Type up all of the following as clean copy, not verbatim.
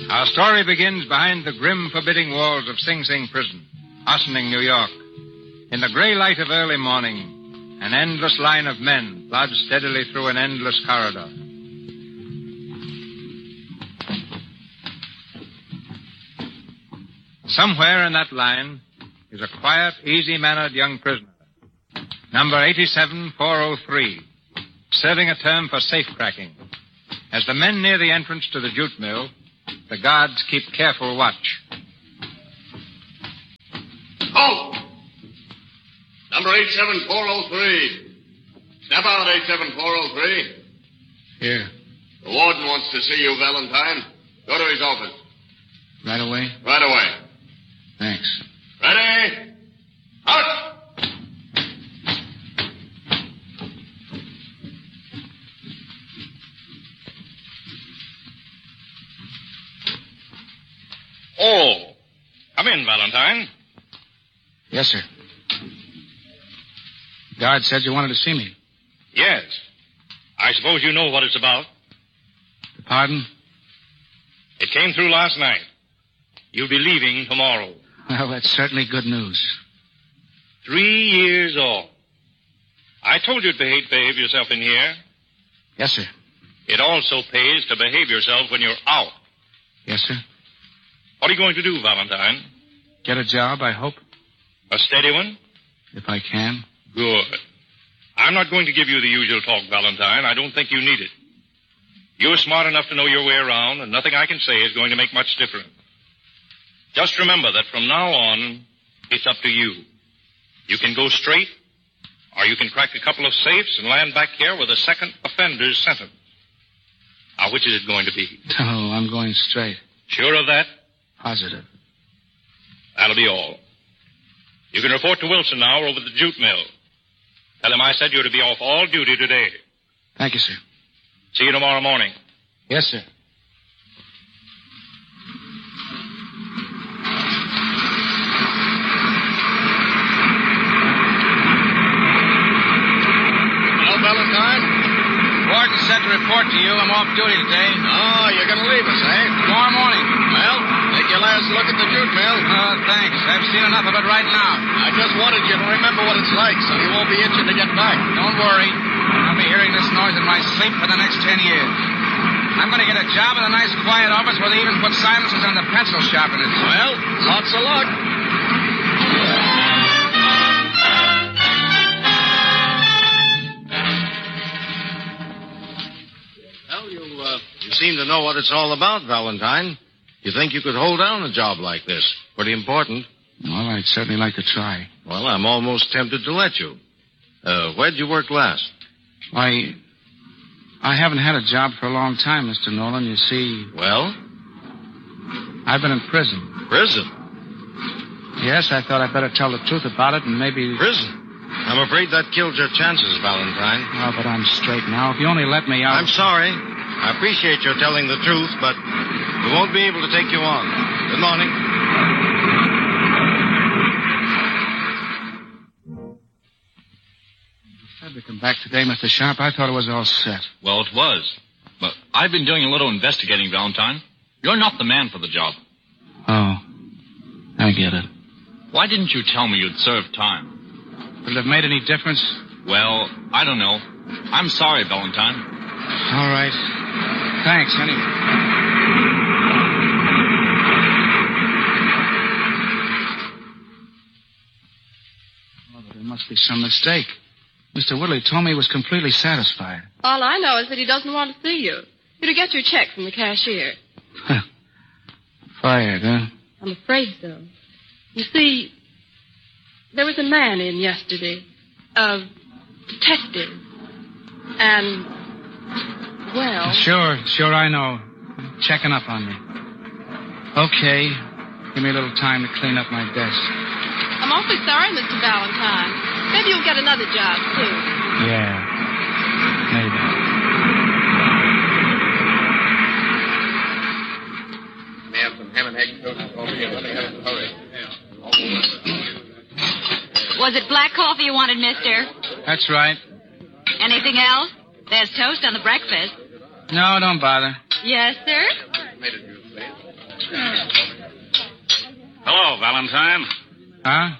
Our story begins behind the grim, forbidding walls of Sing Sing Prison, Ossining, New York. In the gray light of early morning, an endless line of men plods steadily through an endless corridor. Somewhere in that line is a quiet, easy-mannered young prisoner, number 87403, serving a term for safe-cracking. As the men near the entrance to the jute mill, the guards keep careful watch. Halt! Number 87403. Step out, 87403. Here. The warden wants to see you, Valentine. Go to his office. Right away? Right away. Thanks. Ready? Out! Oh, come in, Valentine. Yes, sir. Guard said you wanted to see me. Yes. I suppose you know what it's about. Pardon? It came through last night. You'll be leaving tomorrow. Well, that's certainly good news. 3 years off. I told you to behave yourself in here. Yes, sir. It also pays to behave yourself when you're out. Yes, sir. What are you going to do, Valentine? Get a job, I hope. A steady one? If I can. Good. I'm not going to give you the usual talk, Valentine. I don't think you need it. You're smart enough to know your way around, and nothing I can say is going to make much difference. Just remember that from now on, it's up to you. You can go straight, or you can crack a couple of safes and land back here with a second offender's sentence. Now, which is it going to be? No, I'm going straight. Sure of that? Positive. That'll be all. You can report to Wilson now over the jute mill. Tell him I said you're to be off all duty today. Thank you, sir. See you tomorrow morning. Yes, sir. Hello, Valentine. Warden said to report to you. I'm off duty today. Oh, you're going to leave us, eh? Tomorrow morning. Well, take your last look at the jute mill. Thanks. I've seen enough of it right now. I just wanted you to remember what it's like so you won't be itching to get back. Don't worry. I'll be hearing this noise in my sleep for the next 10 years. I'm going to get a job in a nice, quiet office where they even put silencers on the pencil sharpeners. Well, lots of luck. Well, you seem to know what it's all about, Valentine. You think you could hold down a job like this? Pretty important. Well, I'd certainly like to try. Well, I'm almost tempted to let you. Where'd you work last? I haven't had a job for a long time, Mr. Nolan. You see... Well? I've been in prison. Prison? Yes, I thought I'd better tell the truth about it and maybe... Prison? I'm afraid that killed your chances, Valentine. Oh, but I'm straight now. If you only let me out... I'm sorry. I appreciate your telling the truth, but we won't be able to take you on. Good morning. Had to come back today, Mr. Sharp. I thought it was all set. Well, it was. But I've been doing a little investigating, Valentine. You're not the man for the job. Oh, I get it. Why didn't you tell me you'd served time? Would it have made any difference? Well, I don't know. I'm sorry, Valentine. All right. Thanks, anyway. Well, there must be some mistake. Mr. Woodley told me he was completely satisfied. All I know is that he doesn't want to see you. You're to get your check from the cashier. Fired, huh? I'm afraid so. You see, there was a man in yesterday. A detective. And, well... Sure, I know. Checking up on me. Okay. Give me a little time to clean up my desk. I'm awfully sorry, Mr. Valentine. Maybe you'll get another job, too. Yeah. Maybe. May I have some ham and egg toast and coffee, and let me have it in a hurry. Was it black coffee you wanted, mister? That's right. Anything else? There's toast on the breakfast. No, don't bother. Yes, sir? made it you, please? Hello, Valentine. Huh?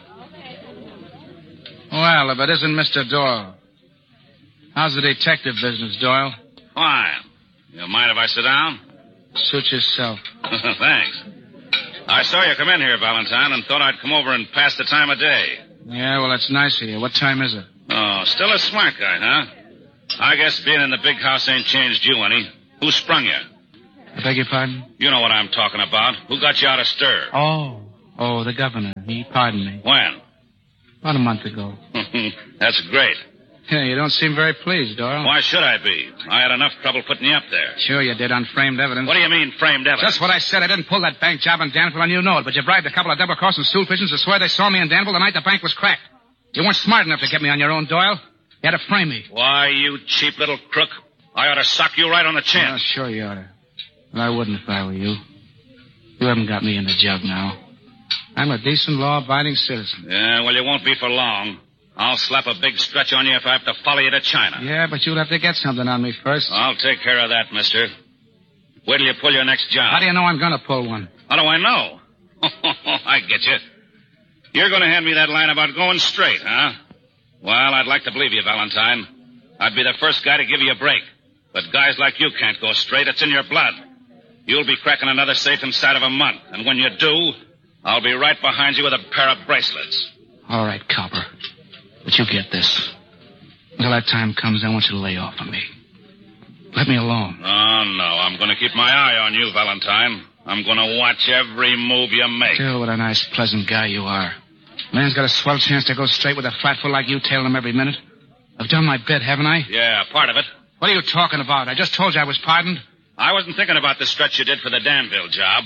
Well, if it isn't Mr. Doyle. How's the detective business, Doyle? Fine. You mind if I sit down? Suit yourself. Thanks. I saw you come in here, Valentine, and thought I'd come over and pass the time of day. Yeah, well, that's nice of you. What time is it? Oh, still a smart guy, huh? I guess being in the big house ain't changed you any. Who sprung you? I beg your pardon? You know what I'm talking about. Who got you out of stir? Oh, the governor. He pardoned me. When? About a month ago. That's great. Yeah, you don't seem very pleased, Doyle. Why should I be? I had enough trouble putting you up there. Sure you did on framed evidence. What do you mean, framed evidence? Just what I said. I didn't pull that bank job in Danville, and you know it, but you bribed a couple of double-crossing stool pigeons to swear they saw me in Danville the night the bank was cracked. You weren't smart enough to get me on your own, Doyle. You had to frame me. Why, you cheap little crook. I ought to sock you right on the chin. Oh, sure you ought to. But I wouldn't if I were you. You haven't got me in the jug now. I'm a decent, law-abiding citizen. Yeah, well, you won't be for long. I'll slap a big stretch on you if I have to follow you to China. Yeah, but you'll have to get something on me first. I'll take care of that, mister. Wait till you pull your next job. How do you know I'm going to pull one? How do I know? I get you. You're going to hand me that line about going straight, huh? Well, I'd like to believe you, Valentine. I'd be the first guy to give you a break. But guys like you can't go straight. It's in your blood. You'll be cracking another safe inside of a month. And when you do, I'll be right behind you with a pair of bracelets. All right, Copper. But you get this. Until that time comes, I want you to lay off of me. Let me alone. Oh, no. I'm going to keep my eye on you, Valentine. I'm going to watch every move you make. Still, what a nice, pleasant guy you are. Man's got a swell chance to go straight with a flatfoot like you tailing him every minute. I've done my bit, haven't I? Yeah, part of it. What are you talking about? I just told you I was pardoned. I wasn't thinking about the stretch you did for the Danville job.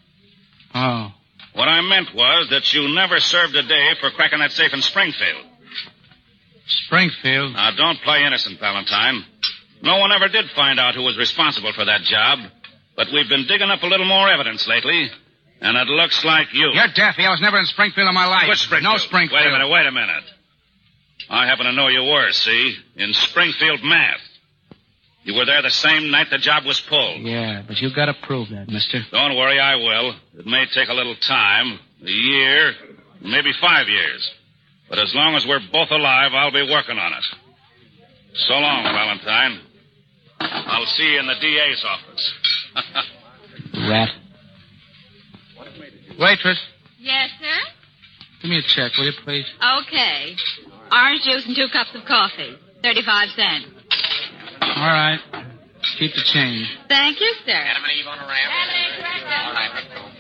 Oh. What I meant was that you never served a day for cracking that safe in Springfield. Springfield? Now, don't play innocent, Valentine. No one ever did find out who was responsible for that job. But we've been digging up a little more evidence lately, and it looks like you. You're daffy. I was never in Springfield in my life. Which Springfield? No Springfield. Wait a minute. I happen to know you were, see? In Springfield, Mass. You were there the same night the job was pulled. Yeah, but you gotta prove that, mister. Don't worry, I will. It may take a little time. A year, maybe 5 years. But as long as we're both alive, I'll be working on it. So long, Valentine. I'll see you in the DA's office. Rat. Waitress, Yes, sir? give me a check, will you, please? Okay. Orange juice and 2 cups of coffee. 35 cents. All right. Keep the change. Thank you, sir. Adam and Eve on a ramp. All right, let's go.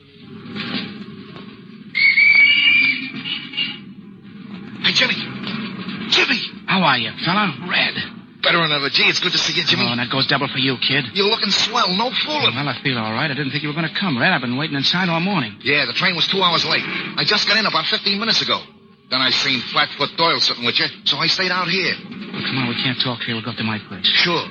Hey, Jimmy. Jimmy! How are you, fella? Red. Better than ever. Gee, it's good to see you, Jimmy. Oh, and that goes double for you, kid. You're looking swell. No fooling. Well, I feel all right. I didn't think you were going to come, Red. I've been waiting inside all morning. Yeah, the train was 2 hours late. I just got in about 15 minutes ago. Then I seen Flatfoot Doyle sitting with you, so I stayed out here. Well, come on, we can't talk here. We'll go up to my place. Sure.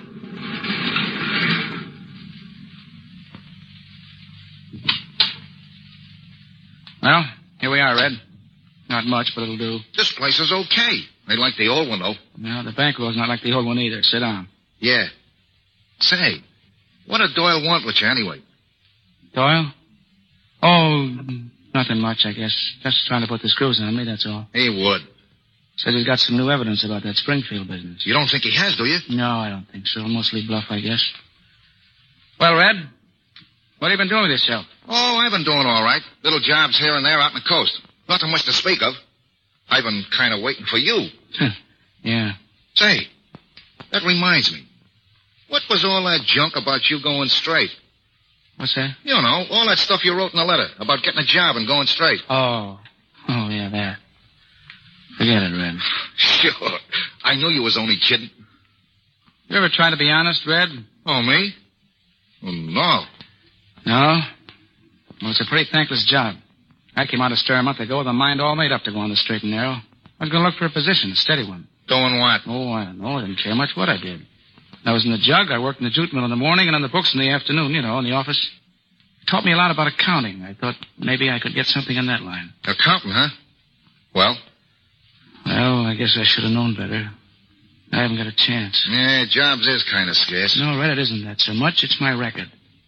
Well, here we are, Red. Not much, but it'll do. This place is okay. They like the old one, though. No, the bankroll's not like the old one either. Sit down. Yeah. Say, what did Doyle want with you anyway? Doyle? Oh, nothing much, I guess. Just trying to put the screws on me, that's all. He would. Said he's got some new evidence about that Springfield business. You don't think he has, do you? No, I don't think so. Mostly bluff, I guess. Well, Red, what have you been doing with yourself? Oh, I've been doing all right. Little jobs here and there out on the coast. Nothing much to speak of. I've been kind of waiting for you. Yeah. Say, that reminds me. What was all that junk about you going straight? What's that? You know, all that stuff you wrote in the letter about getting a job and going straight. Oh, yeah, that. Forget it, Red. Sure. I knew you was only kidding. You ever try to be honest, Red? Oh, me? Well, no. No? Well, it's a pretty thankless job. I came out of stir a month ago with a mind all made up to go on the straight and narrow. I was going to look for a position, a steady one. Doing what? Oh, I don't know. I didn't care much what I did. I was in the jug. I worked in the jute mill in the morning and on the books in the afternoon, you know, in the office. It taught me a lot about accounting. I thought maybe I could get something in that line. Accounting, huh? Well, I guess I should have known better. I haven't got a chance. Yeah, jobs is kind of scarce. No, Red, it isn't that so much. It's my record.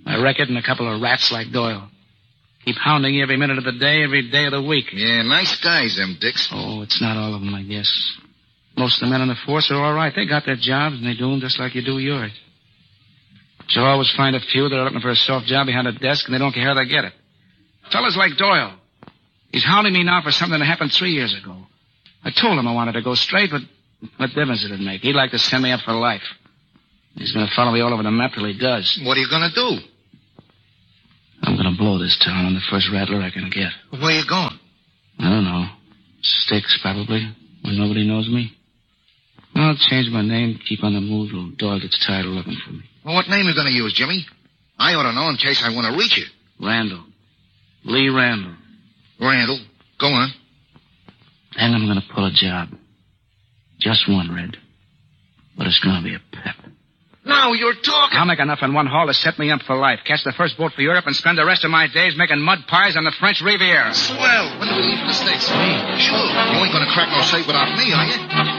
My record and a couple of rats like Doyle. Keep hounding you every minute of the day, every day of the week. Yeah, nice guys, them dicks. Oh, it's not all of them, I guess. Most of the men on the force are all right. They got their jobs, and they do them just like you do yours. But you'll always find a few that are looking for a soft job behind a desk, and they don't care how they get it. Fellas like Doyle. He's hounding me now for something that happened 3 years ago. I told him I wanted to go straight, but what difference did it make? He'd like to send me up for life. He's going to follow me all over the map till he does. What are you going to do? I'm going to blow this town on the first rattler I can get. Where you going? I don't know. Sticks, probably, where nobody knows me. I'll change my name, keep on the move till Doyle gets tired of looking for me. Well, what name are you going to use, Jimmy? I ought to know in case I want to reach you. Randall. Lee Randall. Randall, go on. And I'm going to pull a job. Just one, Red. But it's going to be a pep. Now you're talking. I'll make enough in one haul to set me up for life. Catch the first boat for Europe and spend the rest of my days making mud pies on the French Riviera. Swell. When do we leave for the States? Me? Sure. You ain't going to crack no safe without me, are you?